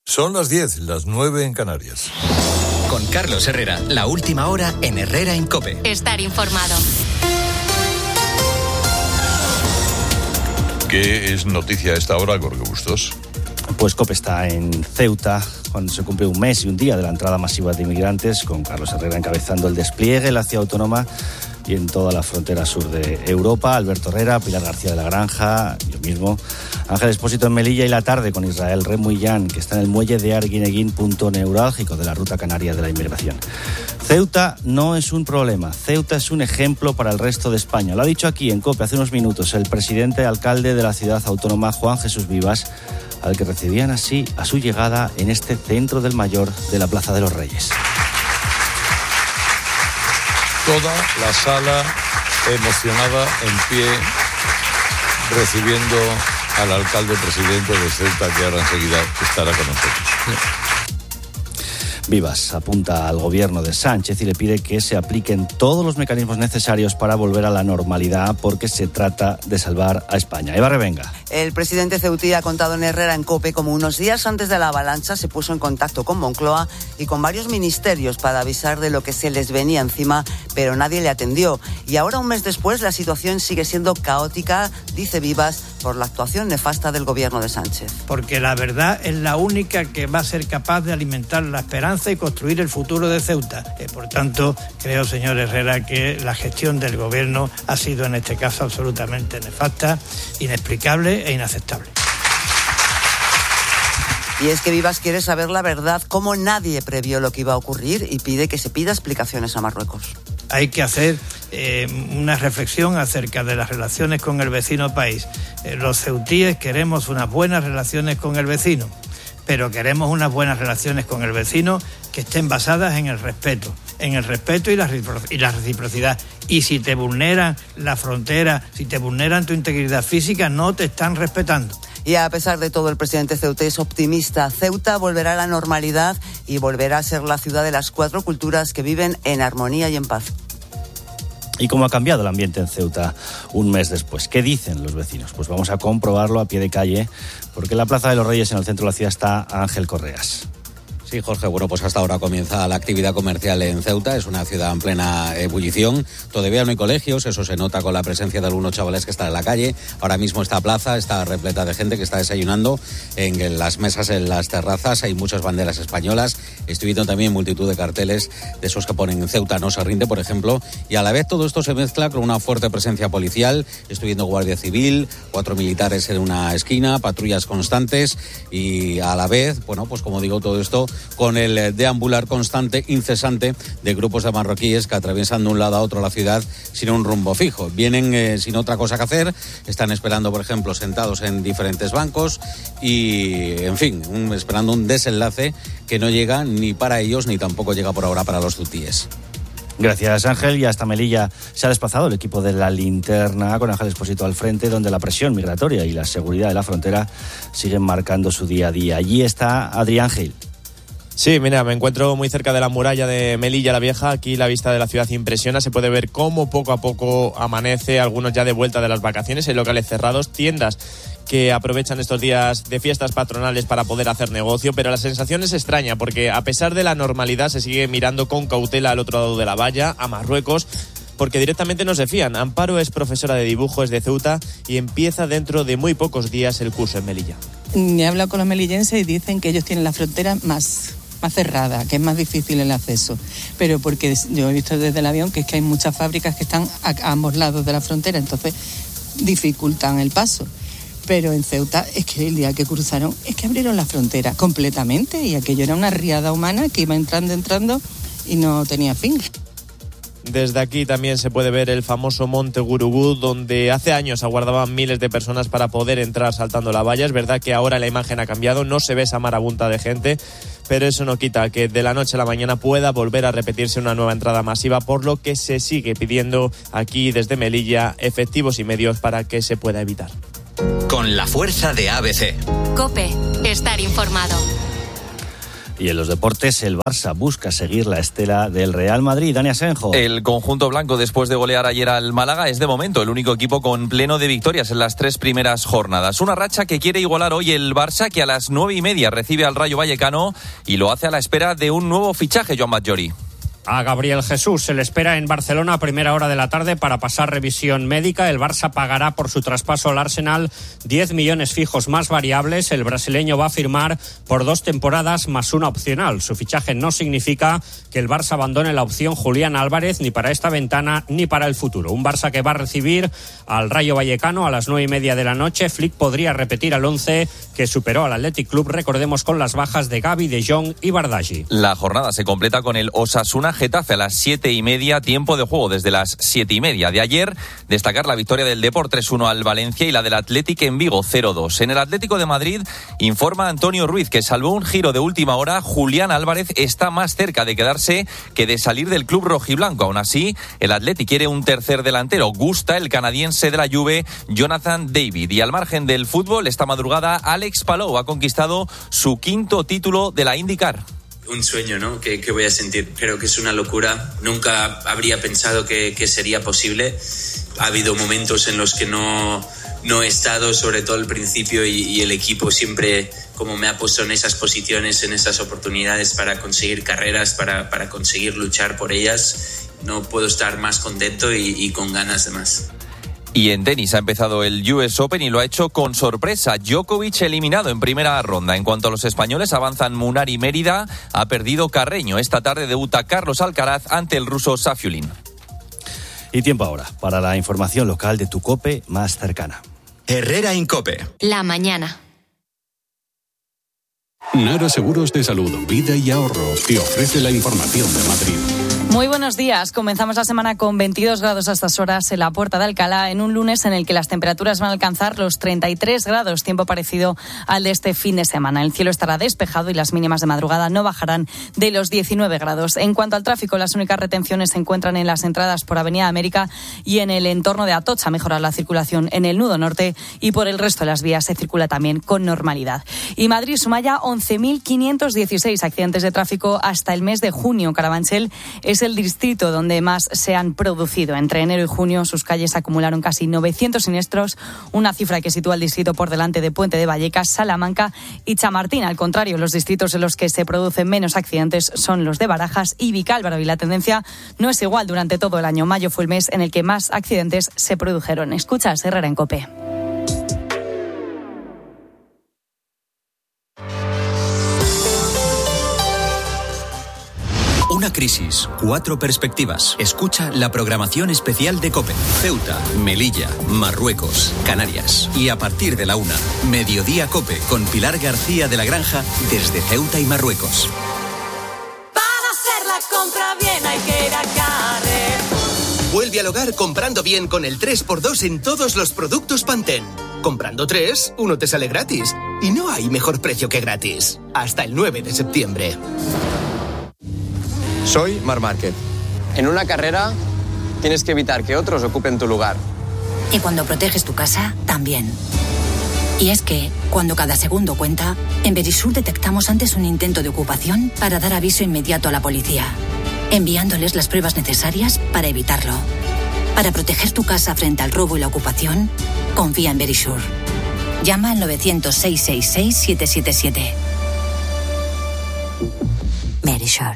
Son las 10, las 9 en Canarias. Con Carlos Herrera, la última hora en Herrera en COPE. Estar informado. ¿Qué es noticia a esta hora, Jorge Bustos? Pues COPE está en Ceuta cuando se cumple un mes y un día de la entrada masiva de inmigrantes, con Carlos Herrera encabezando el despliegue en la ciudad autónoma y en toda la frontera sur de Europa. Alberto Herrera, Pilar García de la Granja, yo mismo, Ángel Expósito en Melilla, y la tarde con Israel Remuillán, que está en el muelle de Arguineguín, punto neurálgico de la ruta canaria de la inmigración. Ceuta no es un problema, Ceuta es un ejemplo para el resto de España. Lo ha dicho aquí en COPE hace unos minutos el presidente alcalde de la ciudad autónoma, Juan Jesús Vivas, al que recibían así a su llegada en este centro del Mayor de la Plaza de los Reyes. Toda la sala emocionada, en pie, recibiendo al alcalde presidente de Ceuta, que ahora enseguida estará con nosotros. Vivas apunta al gobierno de Sánchez y le pide que se apliquen todos los mecanismos necesarios para volver a la normalidad, porque se trata de salvar a España. Eva Revenga. El presidente ceutí ha contado en Herrera en COPE como unos días antes de la avalancha se puso en contacto con Moncloa y con varios ministerios para avisar de lo que se les venía encima, pero nadie le atendió. Y ahora, un mes después, la situación sigue siendo caótica, dice Vivas, por la actuación nefasta del gobierno de Sánchez. Porque la verdad es la única que va a ser capaz de alimentar la esperanza y construir el futuro de Ceuta. Por tanto, creo, señor Herrera, que la gestión del gobierno ha sido en este caso absolutamente nefasta, inexplicable e inaceptable. Y es que Vivas quiere saber la verdad, cómo nadie previó lo que iba a ocurrir, y pide que se pida explicaciones a Marruecos. Hay que hacer una reflexión acerca de las relaciones con el vecino país. Los ceutíes queremos unas buenas relaciones con el vecino, pero queremos unas buenas relaciones con el vecino que estén basadas en el respeto y la reciprocidad. Y si te vulneran la frontera, si te vulneran tu integridad física, no te están respetando. Y a pesar de todo, el presidente ceuta es optimista. Ceuta volverá a la normalidad y volverá a ser la ciudad de las 4 culturas que viven en armonía y en paz. ¿Y cómo ha cambiado el ambiente en Ceuta un mes después? ¿Qué dicen los vecinos? Pues vamos a comprobarlo a pie de calle, porque en la Plaza de los Reyes, en el centro de la ciudad, está Ángel Correas. Sí, Jorge, bueno, pues hasta ahora comienza la actividad comercial en Ceuta. Es una ciudad en plena ebullición. Todavía no hay colegios, eso se nota con la presencia de algunos chavales que están en la calle. Ahora mismo esta plaza está repleta de gente que está desayunando en las mesas, en las terrazas. Hay muchas banderas españolas. Estoy viendo también multitud de carteles de esos que ponen Ceuta no se rinde, por ejemplo. Y a la vez todo esto se mezcla con una fuerte presencia policial. Estoy viendo Guardia Civil, 4 militares en una esquina, patrullas constantes y a la vez, bueno, pues como digo, todo esto con el deambular constante, incesante, de grupos de marroquíes que atraviesan de un lado a otro la ciudad sin un rumbo fijo. Vienen sin otra cosa que hacer, están esperando, por ejemplo, sentados en diferentes bancos y, en fin, esperando un desenlace que no llega ni para ellos ni tampoco llega por ahora para los ceutíes. Gracias, Ángel. Y hasta Melilla se ha desplazado el equipo de La Linterna con Ángel Expósito al frente, donde la presión migratoria y la seguridad de la frontera siguen marcando su día a día. Allí está Adrián Gil. Sí, mira, me encuentro muy cerca de la muralla de Melilla la Vieja. Aquí la vista de la ciudad impresiona. Se puede ver cómo poco a poco amanece, algunos ya de vuelta de las vacaciones, en locales cerrados, tiendas que aprovechan estos días de fiestas patronales para poder hacer negocio, pero la sensación es extraña porque a pesar de la normalidad se sigue mirando con cautela al otro lado de la valla, a Marruecos, porque directamente no se fían. Amparo es profesora de dibujo, es de Ceuta y empieza dentro de muy pocos días el curso en Melilla. He hablado con los melillenses y dicen que ellos tienen la frontera más cerrada, que es más difícil el acceso, pero porque yo he visto desde el avión que es que hay muchas fábricas que están a ambos lados de la frontera, entonces dificultan el paso. Pero en Ceuta es que el día que cruzaron es que abrieron la frontera completamente y aquello era una riada humana que iba entrando y no tenía fin. Desde aquí también se puede ver el famoso Monte Gurugú, donde hace años aguardaban miles de personas para poder entrar saltando la valla. Es verdad que ahora la imagen ha cambiado, no se ve esa marabunta de gente, pero eso no quita que de la noche a la mañana pueda volver a repetirse una nueva entrada masiva, por lo que se sigue pidiendo aquí desde Melilla efectivos y medios para que se pueda evitar. Con la fuerza de ABC. COPE, estar informado. Y en los deportes, el Barça busca seguir la estela del Real Madrid. Dani Asenjo. El conjunto blanco, después de golear ayer al Málaga, es de momento el único equipo con pleno de victorias en las 3 primeras jornadas. Una racha que quiere igualar hoy el Barça, que a las 9:30 recibe al Rayo Vallecano y lo hace a la espera de un nuevo fichaje, Joan Batllori. A Gabriel Jesús se le espera en Barcelona a primera hora de la tarde para pasar revisión médica. El Barça pagará por su traspaso al Arsenal 10 millones fijos más variables. El brasileño va a firmar por 2 temporadas más una opcional. Su fichaje no significa que el Barça abandone la opción Julián Álvarez ni para esta ventana ni para el futuro. Un Barça que va a recibir al Rayo Vallecano a las 9:30 de la noche. Flick podría repetir al 11 que superó al Athletic Club, recordemos, con las bajas de Gavi, De Jong y Bardghji. La jornada se completa con el Osasuna Getafe a las 7:30, tiempo de juego desde las 7:30 de ayer. Destacar la victoria del Depor 3-1 al Valencia y la del Athletic en Vigo 0-2. En el Atlético de Madrid informa Antonio Ruiz que, salvo un giro de última hora, Julián Álvarez está más cerca de quedarse que de salir del club rojiblanco. Aún así, el Athletic quiere un tercer delantero. Gusta el canadiense de la Juve, Jonathan David. Y al margen del fútbol, esta madrugada Alex Palou ha conquistado su 5º título de la IndyCar. Un sueño, ¿no? Que voy a sentir. Creo que es una locura. Nunca habría pensado que sería posible. Ha habido momentos en los que no he estado, sobre todo al principio, y el equipo siempre como me ha puesto en esas posiciones, en esas oportunidades para conseguir carreras, para conseguir luchar por ellas. No puedo estar más contento y con ganas de más. Y en tenis ha empezado el US Open y lo ha hecho con sorpresa. Djokovic eliminado en primera ronda. En cuanto a los españoles, avanzan Munar y Mérida. Ha perdido Carreño. Esta tarde debuta Carlos Alcaraz ante el ruso Safiulin. Y tiempo ahora para la información local de tu COPE más cercana. Herrera Incope. La mañana. Nara Seguros de Salud, Vida y Ahorro te ofrece la información de Madrid. Muy buenos días. Comenzamos la semana con 22 grados a estas horas en la Puerta de Alcalá, en un lunes en el que las temperaturas van a alcanzar los 33 grados, tiempo parecido al de este fin de semana. El cielo estará despejado y las mínimas de madrugada no bajarán de los 19 grados. En cuanto al tráfico, las únicas retenciones se encuentran en las entradas por Avenida América y en el entorno de Atocha. Mejorar la circulación en el nudo norte y por el resto de las vías se circula también con normalidad. Y Madrid suma ya 11.516 accidentes de tráfico hasta el mes de junio. Carabanchel es el distrito donde más se han producido. Entre enero y junio sus calles acumularon casi 900 siniestros, una cifra que sitúa al distrito por delante de Puente de Vallecas, Salamanca y Chamartín. Al contrario, los distritos en los que se producen menos accidentes son los de Barajas y Vicálvaro, y la tendencia no es igual durante todo el año. Mayo fue el mes en el que más accidentes se produjeron. Escuchas Herrera en COPE. Una crisis, 4 perspectivas. Escucha la programación especial de COPE. Ceuta, Melilla, Marruecos, Canarias. Y a partir de la 1, Mediodía COPE, con Pilar García de la Granja, desde Ceuta y Marruecos. Para hacer la compra bien hay que ir a Carrefour. Vuelve al hogar comprando bien con el 3x2 en todos los productos Pantene. Comprando 3, uno te sale gratis. Y no hay mejor precio que gratis. Hasta el 9 de septiembre. Soy Marc Márquez. En una carrera tienes que evitar que otros ocupen tu lugar. Y cuando proteges tu casa, también. Y es que, cuando cada segundo cuenta, en Verisur detectamos antes un intento de ocupación para dar aviso inmediato a la policía, enviándoles las pruebas necesarias para evitarlo. Para proteger tu casa frente al robo y la ocupación, confía en Verisur. Llama al 900-666-777. Verisur.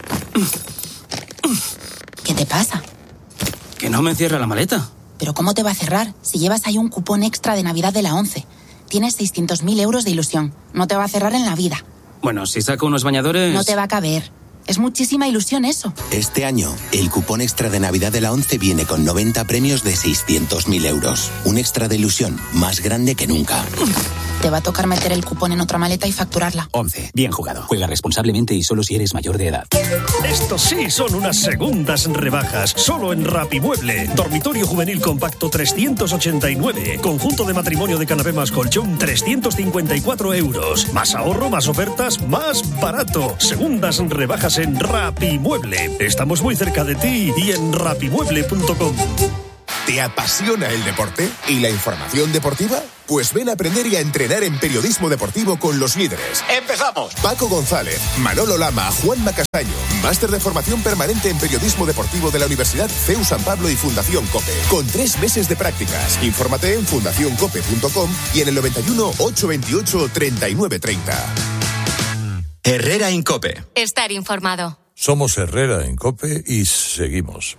¿Qué te pasa? Que no me cierra la maleta. ¿Pero cómo te va a cerrar si llevas ahí un cupón extra de Navidad de la 11? Tienes 600.000 euros de ilusión. No te va a cerrar en la vida. Bueno, si saco unos bañadores... No te va a caber. Es muchísima ilusión eso. Este año, el cupón extra de Navidad de la 11 viene con 90 premios de 600.000 euros. Un extra de ilusión más grande que nunca. Te va a tocar meter el cupón en otra maleta y facturarla. 11. Bien jugado. Juega responsablemente y solo si eres mayor de edad. Estos sí son unas segundas rebajas. Solo en Rapimueble. Dormitorio juvenil compacto 389. Conjunto de matrimonio de canapé más colchón 354 euros. Más ahorro, más ofertas, más barato. Segundas rebajas en Rapimueble. Estamos muy cerca de ti y en rapimueble.com. ¿Te apasiona el deporte y la información deportiva? Pues ven a aprender y a entrenar en periodismo deportivo con los líderes. ¡Empezamos! Paco González, Manolo Lama, Juan Macastaño. Máster de formación permanente en periodismo deportivo de la Universidad CEU San Pablo y Fundación COPE. Con 3 meses de prácticas. Infórmate en fundacioncope.com y en el 91 828 3930. Herrera Incope. Estar informado. Somos Herrera en COPE y seguimos.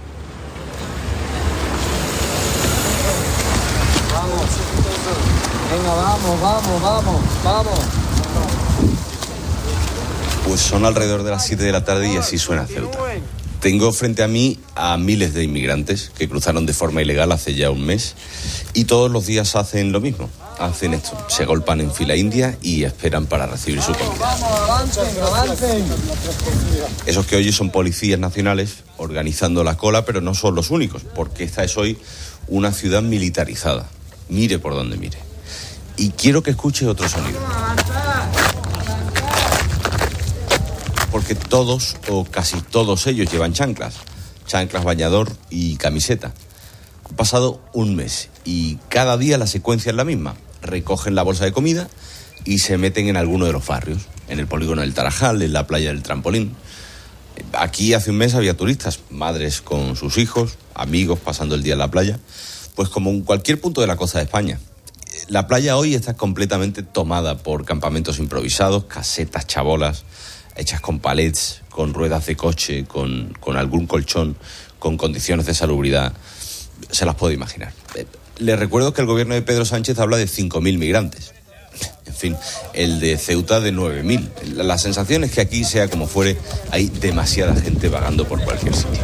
Venga, vamos. Pues son alrededor de las 7 de la tarde y así suena Ceuta. Tengo frente a mí a miles de inmigrantes que cruzaron de forma ilegal hace ya un mes y todos los días hacen lo mismo. Hacen esto, se agolpan en fila india y esperan para recibir su comida. Vamos, avancen. Esos que oyes son policías nacionales organizando la cola, pero no son los únicos, porque esta es hoy una ciudad militarizada. Mire por donde mire. Y quiero que escuche otro sonido. Porque todos o casi todos ellos llevan chanclas, bañador y camiseta. Ha pasado un mes y cada día la secuencia es la misma. Recogen la bolsa de comida y se meten en alguno de los barrios, en el polígono del Tarajal, en la playa del Trampolín. Aquí hace un mes había turistas, madres con sus hijos, amigos pasando el día en la playa, pues como en cualquier punto de la costa de España. La playa hoy está completamente tomada por campamentos improvisados, casetas chabolas, hechas con palets, con ruedas de coche, con algún colchón, con condiciones de salubridad. Se las puedo imaginar. Les recuerdo que el gobierno de Pedro Sánchez habla de 5.000 migrantes. En fin, el de Ceuta de 9.000. La sensación es que aquí, sea como fuere, hay demasiada gente vagando por cualquier sitio.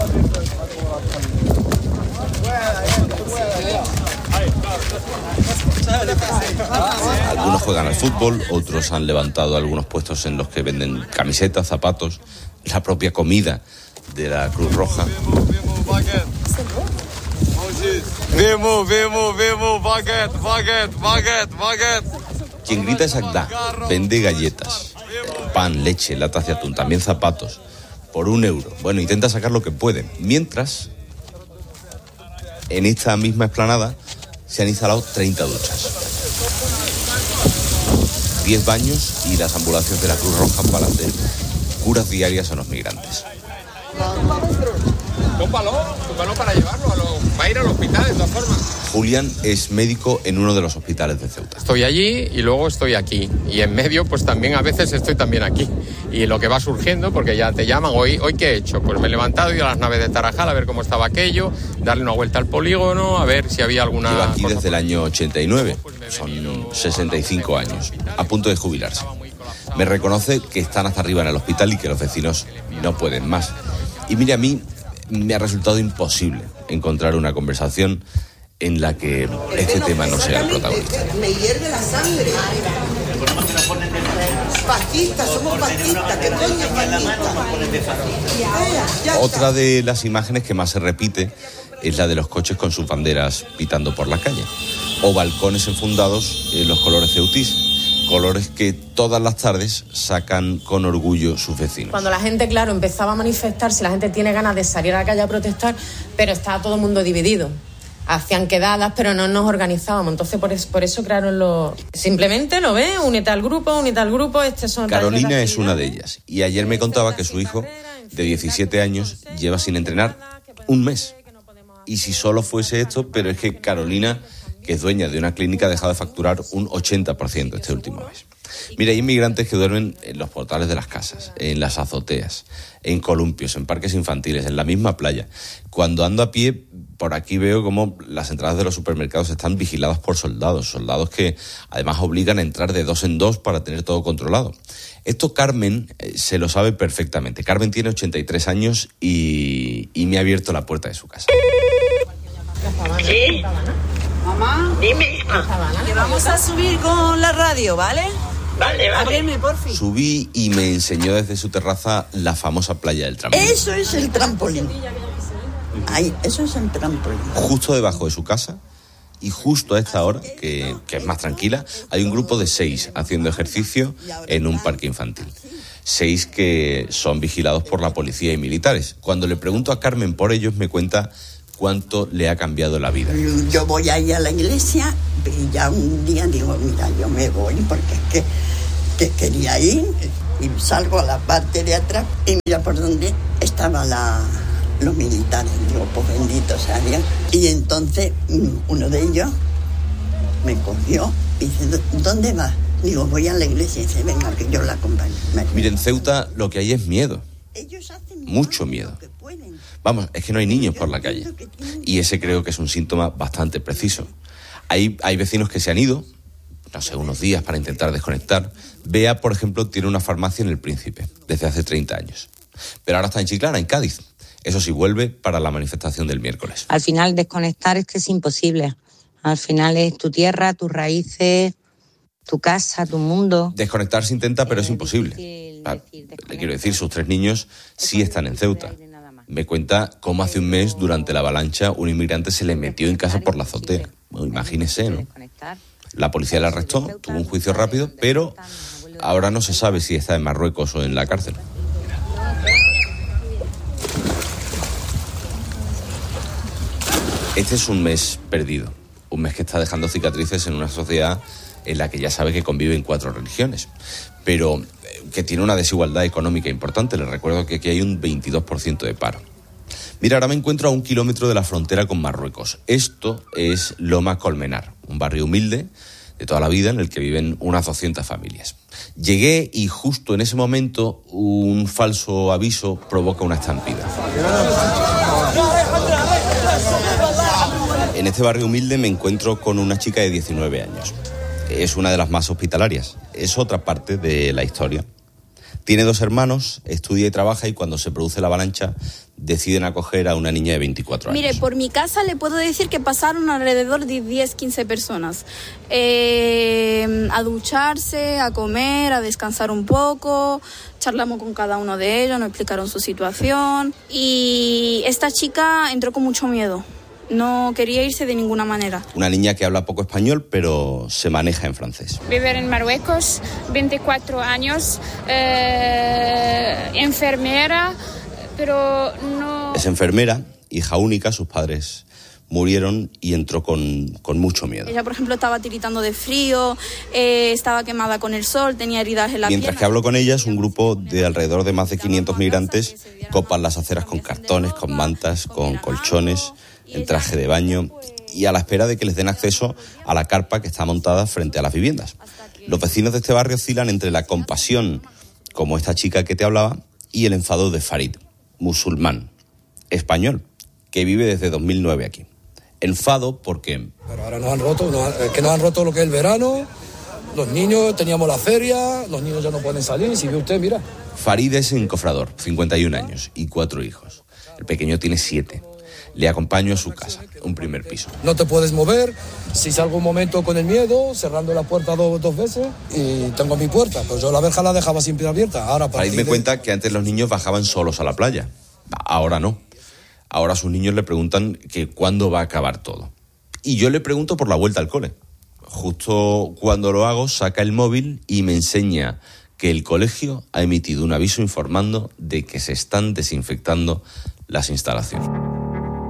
Algunos juegan al fútbol, otros han levantado algunos puestos en los que venden camisetas, zapatos, la propia comida de la Cruz Roja. Vemos, baguette. Quien grita es Agda, vende galletas, pan, leche, latas de atún, también zapatos, por €1. Bueno, intenta sacar lo que puede. Mientras, en esta misma explanada se han instalado 30 duchas, 10 baños y las ambulancias de la Cruz Roja para hacer curas diarias a los migrantes. Tópalo para llevarlo, va a ir al hospital de todas formas. Julián es médico en uno de los hospitales de Ceuta. Estoy allí y luego estoy aquí. Y en medio, pues también a veces estoy también aquí. Y lo que va surgiendo, porque ya te llaman, ¿hoy qué he hecho? Pues me he levantado, ido a las naves de Tarajal a ver cómo estaba aquello, darle una vuelta al polígono, a ver si había alguna... Lleva aquí desde el año 89, son 65 años, a punto de jubilarse. Me reconoce que están hasta arriba en el hospital y que los vecinos no pueden más. Y mire, a mí me ha resultado imposible encontrar una conversación en la que este tema no sea el protagonista. Me hierve la sangre. Fascistas, somos fascistas. ¿Qué coño es fascista? Otra de las imágenes que más se repite es la de los coches con sus banderas pitando por la calle, o balcones enfundados en los colores ceutís, colores que todas las tardes sacan con orgullo sus vecinos. Cuando la gente, claro, empezaba a manifestarse, la gente tiene ganas de salir a la calle a protestar, pero estaba todo el mundo dividido. Hacían quedadas, pero no nos organizábamos. Entonces, por eso crearon simplemente lo ves, únete al grupo, Carolina es una de ellas. Y ayer me contaba que su hijo, de 17 años, lleva sin entrenar un mes. Y si solo fuese esto, pero es que Carolina, que es dueña de una clínica, ha dejado de facturar un 80% este último mes. Mira, hay inmigrantes que duermen en los portales de las casas, en las azoteas, en columpios, en parques infantiles, en la misma playa. Cuando ando a pie, por aquí veo como las entradas de los supermercados están vigiladas por soldados que además obligan a entrar de 2 en 2 para tener todo controlado. Esto Carmen se lo sabe perfectamente. Carmen tiene 83 años y me ha abierto la puerta de su casa. ¿Sí? Mamá, dime. Que vamos a subir con la radio, ¿vale? Vale. Ábreme, por fin. Subí y me enseñó desde su terraza la famosa playa del Trampolín. Eso es el trampolín. Ay, eso es el trampolín. Justo debajo de su casa y justo a esta hora, que es más tranquila, hay un grupo de 6 haciendo ejercicio en un parque infantil. 6 que son vigilados por la policía y militares. Cuando le pregunto a Carmen por ellos, me cuenta cuánto le ha cambiado la vida. Yo voy ahí a la iglesia y ya un día digo, mira, yo me voy porque es que quería ir, y salgo a la parte de atrás y mira por dónde estaban los militares. Digo, pues bendito sea Dios. Y entonces uno de ellos me cogió y dice, ¿dónde vas? Digo, voy a la iglesia. Y dice, venga, que yo la acompaño. Miren, en Ceuta lo que hay es miedo. Mucho miedo. Vamos, es que no hay niños por la calle. Y ese creo que es un síntoma bastante preciso. Hay vecinos que se han ido, no sé, unos días para intentar desconectar. Bea, por ejemplo, tiene una farmacia en El Príncipe desde hace 30 años. Pero ahora está en Chiclana, en Cádiz. Eso sí, vuelve para la manifestación del miércoles. Al final, desconectar es que es imposible. Al final es tu tierra, tus raíces, tu casa, tu mundo. Desconectar se intenta, pero es imposible. Le quiero decir, sus 3 niños sí están en Ceuta. Me cuenta cómo hace un mes, durante la avalancha, un inmigrante se le metió en casa por la azotea. Bueno, imagínese, ¿no? La policía le arrestó, tuvo un juicio rápido, pero ahora no se sabe si está en Marruecos o en la cárcel. Este es un mes perdido, un mes que está dejando cicatrices en una sociedad en la que ya sabe que conviven 4 religiones, pero que tiene una desigualdad económica importante. Les recuerdo que aquí hay un 22% de paro. Mira, ahora me encuentro a 1 kilómetro de la frontera con Marruecos. Esto es Loma Colmenar, un barrio humilde de toda la vida en el que viven unas 200 familias. Llegué y justo en ese momento un falso aviso provoca una estampida. En este barrio humilde me encuentro con una chica de 19 años. Es una de las más hospitalarias. Es otra parte de la historia. Tiene 2 hermanos, estudia y trabaja, y cuando se produce la avalancha deciden acoger a una niña de 24 años. Mire, por mi casa le puedo decir que pasaron alrededor de 10-15 personas. A ducharse, a comer, a descansar un poco. Charlamos con cada uno de ellos, nos explicaron su situación. Y esta chica entró con mucho miedo. No quería irse de ninguna manera. Una niña que habla poco español, pero se maneja en francés. Viver en Marruecos, 24 años, enfermera, pero no... Es enfermera, hija única, sus padres murieron y entró con mucho miedo. Ella, por ejemplo, estaba tiritando de frío, estaba quemada con el sol, tenía heridas en la pierna. Mientras que hablo con ellas, un grupo de alrededor de más de 500 migrantes copan las aceras con cartones, con mantas, con colchones, en traje de baño, y a la espera de que les den acceso a la carpa que está montada frente a las viviendas. Los vecinos de este barrio oscilan entre la compasión, como esta chica que te hablaba, y el enfado de Farid, musulmán, español, que vive desde 2009 aquí. Enfado porque... Pero ahora nos han roto lo que es el verano, los niños, teníamos la feria, los niños ya no pueden salir, si ve usted, mira. Farid es encofrador, 51 años y 4 hijos. El pequeño tiene 7. Le acompaño a su casa, un primer piso. No te puedes mover, si salgo un momento con el miedo, cerrando la puerta dos veces, y tengo mi puerta, pues yo la verja la dejaba siempre abierta. Farid me cuenta que antes los niños bajaban solos a la playa, ahora no. Ahora sus niños le preguntan que cuándo va a acabar todo. Y yo le pregunto por la vuelta al cole. Justo cuando lo hago, saca el móvil y me enseña que el colegio ha emitido un aviso informando de que se están desinfectando las instalaciones.